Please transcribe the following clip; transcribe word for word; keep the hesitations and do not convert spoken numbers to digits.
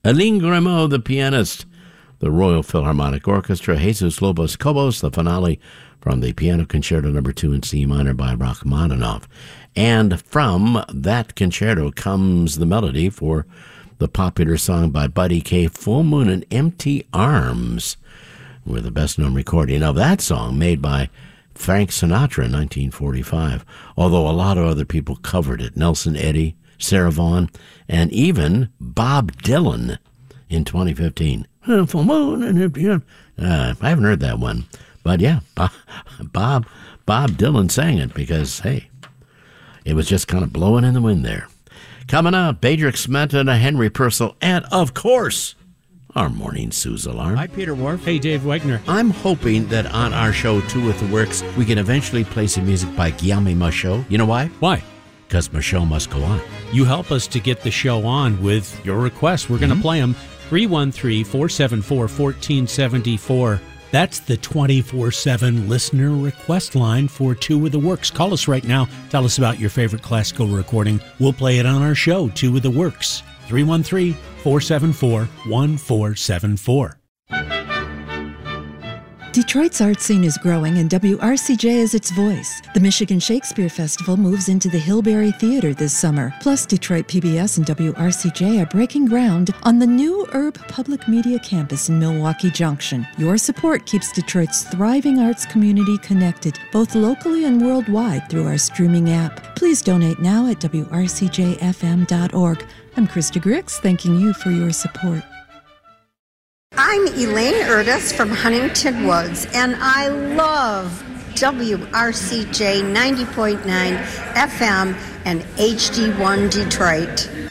Aline Grimaud, the pianist. The Royal Philharmonic Orchestra, Jesus Lobos Cobos, the finale from the Piano Concerto Number Two in C minor by Rachmaninoff. And from that concerto comes the melody for the popular song by Buddy Kaye, Full Moon and Empty Arms, with the best-known recording of that song made by Frank Sinatra in nineteen forty-five, although a lot of other people covered it. Nelson Eddy, Sarah Vaughan, and even Bob Dylan in twenty fifteen. Full moon and empty arms. Uh, I haven't heard that one. But yeah, Bob, Bob, Bob Dylan sang it because, hey, it was just kind of blowing in the wind there. Coming up, Bedrick Smetana, Henry Purcell, and, of course, our morning Sue's Alarm. Hi, Peter Wharf. Hey, Dave Wegner. I'm hoping that on our show, Two with the Works, we can eventually play some music by Guillaume Michaud. You know why? Why? Because Michaud must go on. You help us to get the show on with your requests. We're going to mm-hmm. play them. three one three, four seven four, one four seven four. That's the twenty-four seven listener request line for Two with the Works. Call us right now. Tell us about your favorite classical recording. We'll play it on our show, Two with the Works. three one three, four seven four, one four seven four. Detroit's art scene is growing, and W R C J is its voice. The Michigan Shakespeare Festival moves into the Hillberry Theater this summer. Plus, Detroit P B S and W R C J are breaking ground on the new Urb Public Media campus in Milwaukee Junction. Your support keeps Detroit's thriving arts community connected, both locally and worldwide, through our streaming app. Please donate now at W R C J F M dot org. I'm Krista Grix, thanking you for your support. I'm Elaine Erdis from Huntington Woods, and I love W R C J ninety point nine F M and H D one Detroit.